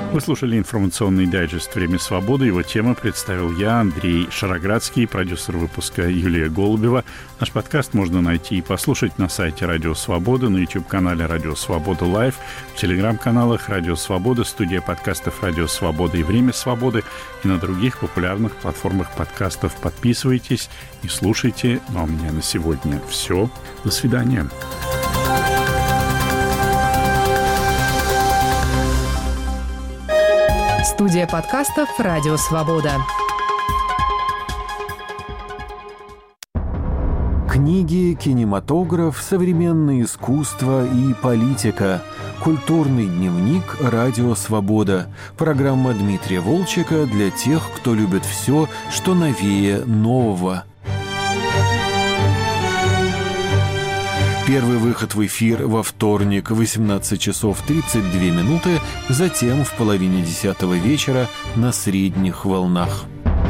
Вы слушали информационный дайджест «Время свободы». Его тему представил я, Андрей Шароградский, продюсер выпуска Юлия Голубева. Наш подкаст можно найти и послушать на сайте Радио Свобода, на YouTube-канале Радио Свобода Лайв, в телеграм-каналах Радио Свобода, студия подкастов Радио Свобода и Время свободы и на других популярных платформах подкастов. Подписывайтесь и слушайте. Ну а у меня на сегодня все. До свидания. Студия подкастов «Радио Свобода». Книги, кинематограф, современное искусство и политика. Культурный дневник «Радио Свобода». Программа Дмитрия Волчека для тех, кто любит все, что новее нового. Первый выход в эфир во вторник, 18 часов 32 минуты, затем в половине 10 вечера на средних волнах.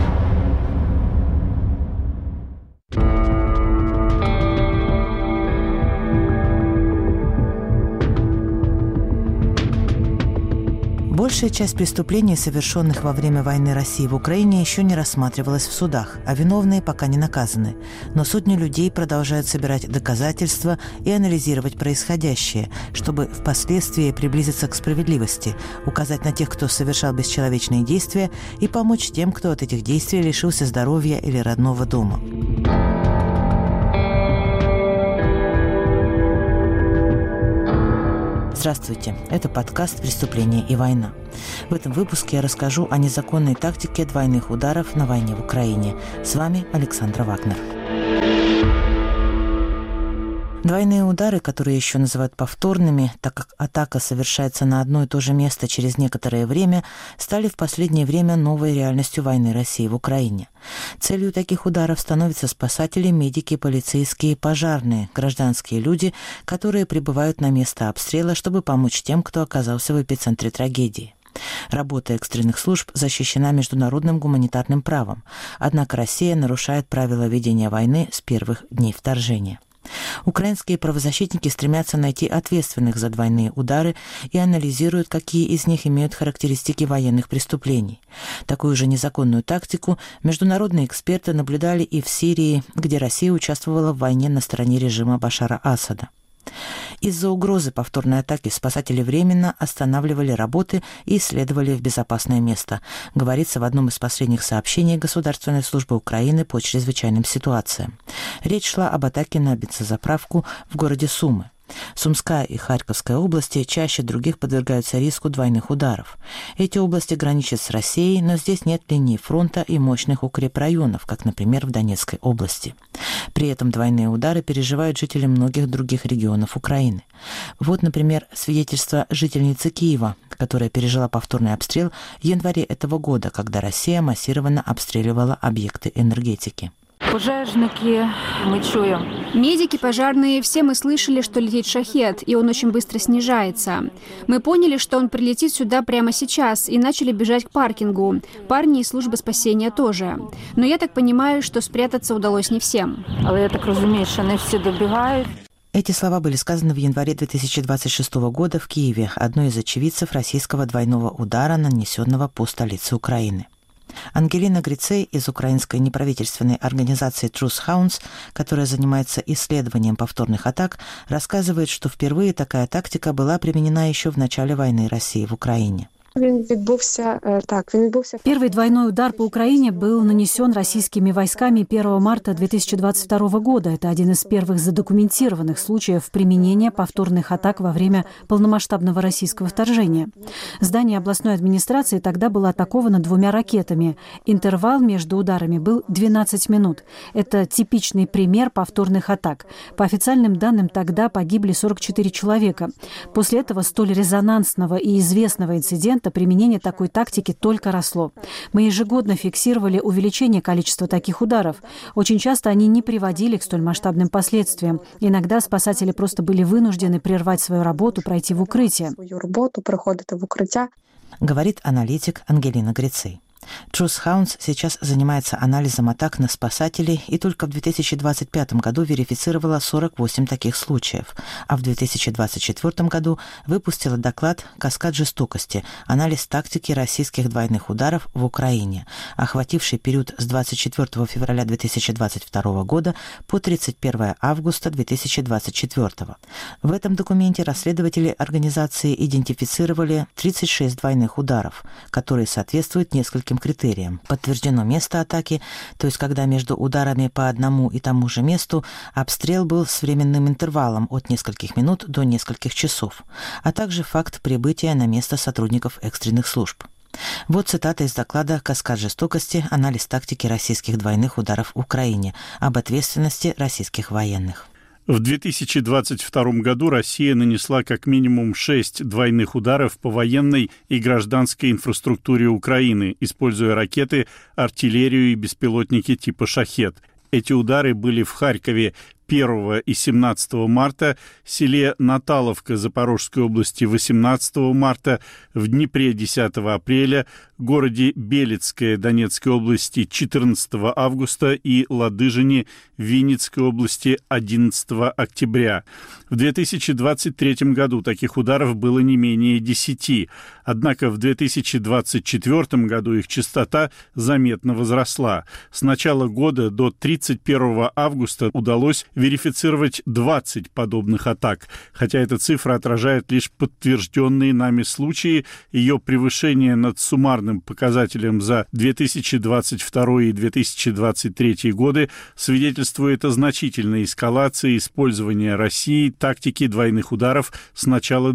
Большая часть преступлений, совершенных во время войны России в Украине, еще не рассматривалась в судах, а виновные пока не наказаны. Но сотни людей продолжают собирать доказательства и анализировать происходящее, чтобы впоследствии приблизиться к справедливости, указать на тех, кто совершал бесчеловечные действия, и помочь тем, кто от этих действий лишился здоровья или родного дома. Здравствуйте, это подкаст «Преступление и война». В этом выпуске я расскажу о незаконной тактике двойных ударов на войне в Украине. С вами Александра Вагнер. Двойные удары, которые еще называют повторными, так как атака совершается на одно и то же место через некоторое время, стали в последнее время новой реальностью войны России в Украине. Целью таких ударов становятся спасатели, медики, полицейские, пожарные, гражданские люди, которые прибывают на место обстрела, чтобы помочь тем, кто оказался в эпицентре трагедии. Работа экстренных служб защищена международным гуманитарным правом, однако Россия нарушает правила ведения войны с первых дней вторжения. Украинские правозащитники стремятся найти ответственных за двойные удары и анализируют, какие из них имеют характеристики военных преступлений. Такую же незаконную тактику международные эксперты наблюдали и в Сирии, где Россия участвовала в войне на стороне режима Башара Асада. Из-за угрозы повторной атаки спасатели временно останавливали работы и следовали в безопасное место, говорится в одном из последних сообщений Государственной службы Украины по чрезвычайным ситуациям. Речь шла об атаке на бензозаправку в городе Сумы. Сумская и Харьковская области чаще других подвергаются риску двойных ударов. Эти области граничат с Россией, но здесь нет линии фронта и мощных укрепрайонов, как, например, в Донецкой области. При этом двойные удары переживают жители многих других регионов Украины. Вот, например, свидетельство жительницы Киева, которая пережила повторный обстрел в январе этого года, когда Россия массированно обстреливала объекты энергетики. Пожежники, мы чуем. Медики, пожарные, все мы слышали, что летит шахед, и он очень быстро снижается. Мы поняли, что он прилетит сюда прямо сейчас, и начали бежать к паркингу. Парни из службы спасения тоже. Но я так понимаю, что спрятаться удалось не всем. Але я так розумію, що не всі добігають. Эти слова были сказаны в январе 2026 года в Киеве, одной из очевидцев российского двойного удара, нанесенного по столице Украины. Ангелина Грицей из украинской неправительственной организации Truth Hounds, которая занимается исследованием повторных атак, рассказывает, что впервые такая тактика была применена еще в начале войны России в Украине. Первый двойной удар по Украине был нанесен российскими войсками 1 марта 2022 года. Это один из первых задокументированных случаев применения повторных атак во время полномасштабного российского вторжения. Здание областной администрации тогда было атаковано 2 ракетами. Интервал между ударами был 12 минут. Это типичный пример повторных атак. По официальным данным, тогда погибли 44 человека. После этого столь резонансного и известного инцидента применение такой тактики только росло. Мы ежегодно фиксировали увеличение количества таких ударов. Очень часто они не приводили к столь масштабным последствиям. Иногда спасатели просто были вынуждены прервать свою работу, пройти в укрытие. Говорит аналитик Ангелина Грицей. Truth Hounds сейчас занимается анализом атак на спасателей и только в 2025 году верифицировала 48 таких случаев, а в 2024 году выпустила доклад «Каскад жестокости. Анализ тактики российских двойных ударов в Украине», охвативший период с 24 февраля 2022 года по 31 августа 2024. В этом документе расследователи организации идентифицировали 36 двойных ударов, которые соответствуют нескольким критериям. Подтверждено место атаки, то есть когда между ударами по одному и тому же месту обстрел был с временным интервалом от нескольких минут до нескольких часов, а также факт прибытия на место сотрудников экстренных служб. Вот цитата из доклада «Каскад жестокости. Анализ тактики российских двойных ударов в Украине» об ответственности российских военных. В 2022 году Россия нанесла как минимум 6 двойных ударов по военной и гражданской инфраструктуре Украины, используя ракеты, артиллерию и беспилотники типа «Шахед». Эти удары были в Харькове 1 и 17 марта, в селе Наталовка Запорожской области 18 марта, в Днепре 10 апреля, в городе Белецкое Донецкой области 14 августа и Ладыжине Винницкой области 11 октября. В 2023 году таких ударов было не менее 10, однако в 2024 году их частота заметно возросла. С начала года до 31 августа удалось верифицировать 20 подобных атак, хотя эта цифра отражает лишь подтвержденные нами случаи. Ее превышение над суммарным показателем за 2022 и 2023 годы свидетельствует о значительной эскалации использования России тактики двойных ударов с начала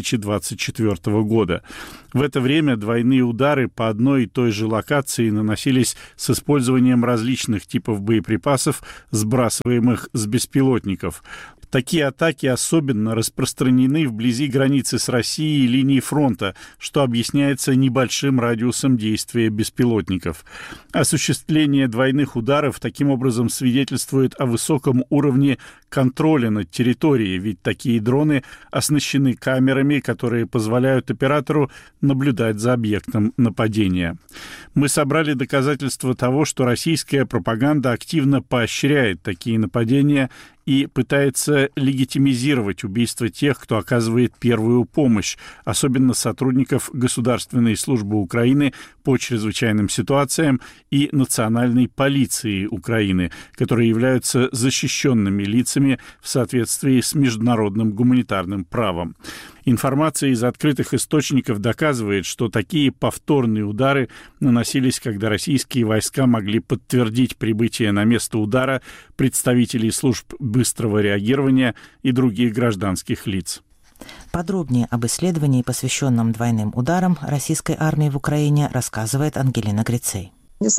2024 года. В это время двойные удары по одной и той же локации наносились с использованием различных типов боеприпасов, сбрасываемых с беспилотников. Такие атаки особенно распространены вблизи границы с Россией и линии фронта, что объясняется небольшим радиусом действия беспилотников. Осуществление двойных ударов таким образом свидетельствует о высоком уровне контроля над территорией, ведь такие дроны оснащены камерами, которые позволяют оператору наблюдать за объектом нападения. Мы собрали доказательства того, что российская пропаганда активно поощряет такие нападения и пытается легитимизировать убийство тех, кто оказывает первую помощь, особенно сотрудников Государственной службы Украины по чрезвычайным ситуациям и Национальной полиции Украины, которые являются защищенными лицами в соответствии с международным гуманитарным правом. Информация из открытых источников доказывает, что такие повторные удары наносились, когда российские войска могли подтвердить прибытие на место удара представителей служб быстрого реагирования и других гражданских лиц. Подробнее об исследовании, посвященном двойным ударам российской армии в Украине, рассказывает Ангелина Грицей.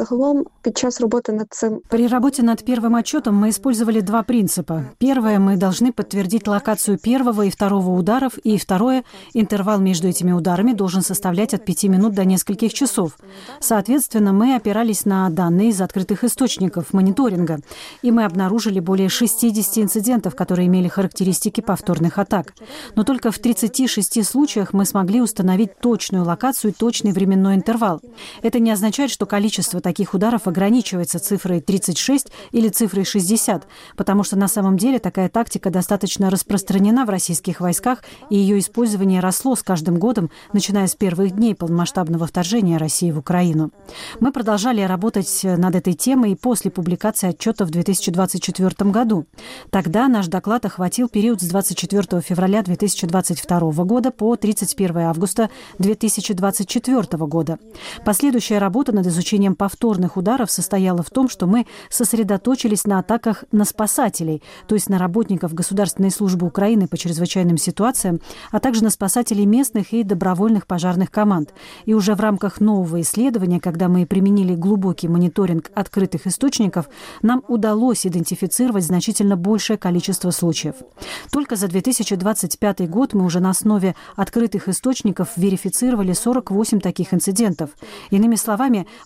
При работе над первым отчетом мы использовали два принципа. Первое, мы должны подтвердить локацию первого и второго ударов, и второе, интервал между этими ударами должен составлять от 5 минут до нескольких часов. Соответственно, мы опирались на данные из открытых источников мониторинга, и мы обнаружили более 60 инцидентов, которые имели характеристики повторных атак. Но только в 36 случаях мы смогли установить точную локацию и точный временной интервал. Это не означает, что количество таких ударов ограничивается цифрой 36 или цифрой 60, потому что на самом деле такая тактика достаточно распространена в российских войсках, и ее использование росло с каждым годом, начиная с первых дней полномасштабного вторжения России в Украину. Мы продолжали работать над этой темой и после публикации отчета в 2024 году. Тогда наш доклад охватил период с 24 февраля 2022 года по 31 августа 2024 года. Последующая работа над изучением повторных ударов состояла в том, что мы сосредоточились на атаках на спасателей, то есть на работников Государственной службы Украины по чрезвычайным ситуациям, а также на спасателей местных и добровольных пожарных команд. И уже в рамках нового исследования, когда мы применили глубокий мониторинг открытых источников, нам удалось идентифицировать значительно большее количество случаев. Только за 2025 год мы уже на основе открытых источников верифицировали 48 таких инцидентов. Иными словами, масштаб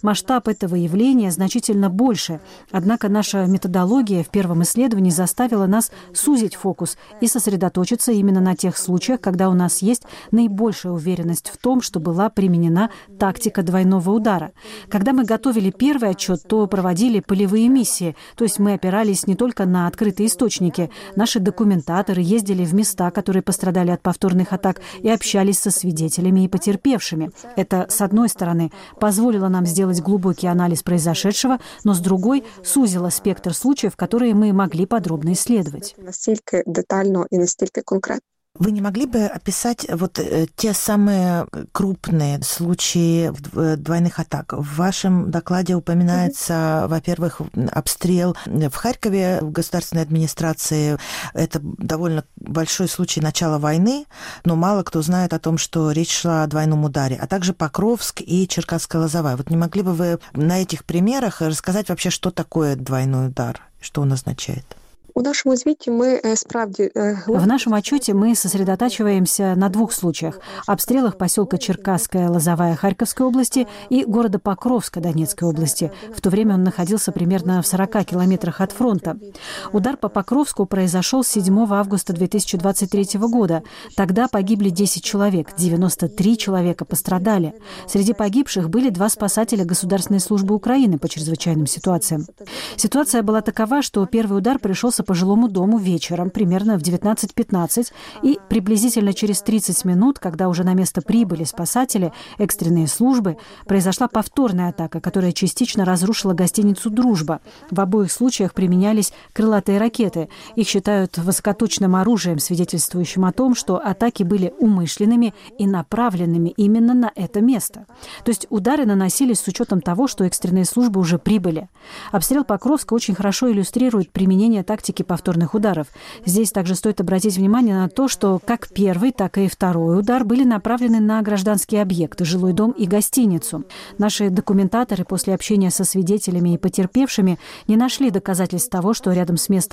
масштаб этого явления значительно больше. Однако наша методология в первом исследовании заставила нас сузить фокус и сосредоточиться именно на тех случаях, когда у нас есть наибольшая уверенность в том, что была применена тактика двойного удара. Когда мы готовили первый отчет, то проводили полевые миссии, то есть мы опирались не только на открытые источники. Наши документаторы ездили в места, которые пострадали от повторных атак, и общались со свидетелями и потерпевшими. Это, с одной стороны, позволило нам сделать глубокий анализ произошедшего, но с другой сузило спектр случаев, которые мы могли подробно исследовать. Настільки детально і настільки конкретно. Вы не могли бы описать вот те самые крупные случаи двойных атак? В вашем докладе упоминается, во-первых, обстрел в Харькове в государственной администрации. Это довольно большой случай начала войны, но мало кто знает о том, что речь шла о двойном ударе, а также Покровск и Черкасская Лозовая. Вот не могли бы вы на этих примерах рассказать вообще, что такое двойной удар, что он означает? В нашем отчете мы сосредотачиваемся на двух случаях: обстрелах поселка Черкасская Лозовая Харьковской области и города Покровска Донецкой области. В то время он находился примерно в 40 километрах от фронта. Удар по Покровску произошел 7 августа 2023 года. Тогда погибли 10 человек, 93 человека пострадали. Среди погибших были 2 спасателя Государственной службы Украины по чрезвычайным ситуациям. Ситуация была такова, что первый удар пришелся по жилому дому вечером, примерно в 19:15, и приблизительно через 30 минут, когда уже на место прибыли спасатели, экстренные службы, произошла повторная атака, которая частично разрушила гостиницу «Дружба». В обоих случаях применялись крылатые ракеты. Их считают высокоточным оружием, свидетельствующим о том, что атаки были умышленными и направленными именно на это место. То есть удары наносились с учетом того, что экстренные службы уже прибыли. Обстрел Покровска очень хорошо иллюстрирует применение тактики повторных ударов. Здесь также стоит обратить внимание на то, что как первый, так и второй удар были направлены на гражданские объекты, жилой дом и гостиницу. Наши документаторы после общения со свидетелями и потерпевшими не нашли доказательств того, что рядом с местом